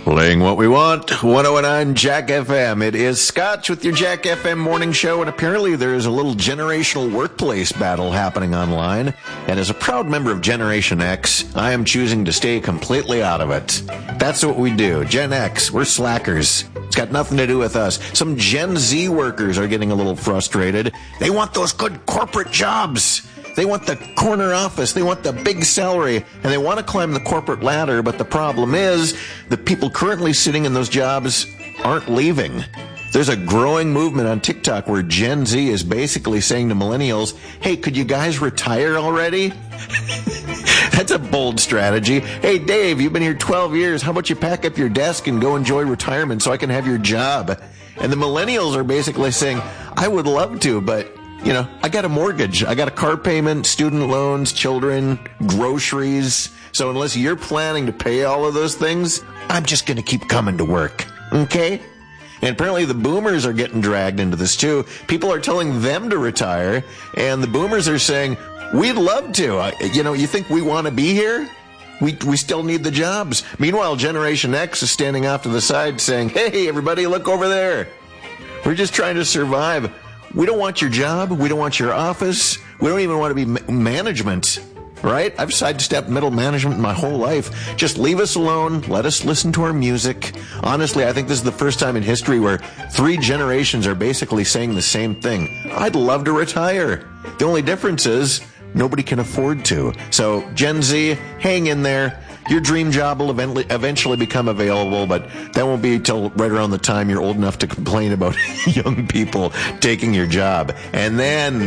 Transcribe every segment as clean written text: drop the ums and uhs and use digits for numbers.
Playing what we want, 1019 Jack FM. It is Scotch with your Jack FM morning show, and apparently there is a little generational workplace battle happening online. And as a proud member of Generation X, I am choosing to stay completely out of it. That's what we do. Gen X, we're slackers. It's got nothing to do with us. Some Gen Z workers are getting a little frustrated. They want those good corporate jobs. They want the corner office, they want the big salary, and they want to climb the corporate ladder, but the problem is the people currently sitting in those jobs aren't leaving. There's a growing movement on TikTok where Gen Z is basically saying to millennials, hey, could you guys retire already? That's a bold strategy. Hey, Dave, you've been here 12 years. How about you pack up your desk and go enjoy retirement so I can have your job? And the millennials are basically saying, I would love to, but you know, I got a mortgage, I got a car payment, student loans, children, groceries. So unless you're planning to pay all of those things, I'm just going to keep coming to work. Okay? And apparently the boomers are getting dragged into this too. People are telling them to retire, and the boomers are saying, we'd love to. You think we want to be here? We still need the jobs. Meanwhile, Generation X is standing off to the side saying, hey, everybody, look over there. We're just trying to survive. We don't want your job. We don't want your office. We don't even want to be management, right? I've sidestepped middle management my whole life. Just leave us alone. Let us listen to our music. Honestly, I think this is the first time in history where 3 generations are basically saying the same thing. I'd love to retire. The only difference is nobody can afford to. So Gen Z, hang in there. Your dream job will eventually become available, but that won't be till right around the time you're old enough to complain about young people taking your job. And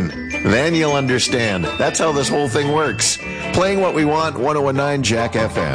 then you'll understand. That's how this whole thing works. Playing what we want, 1019 Jack FM.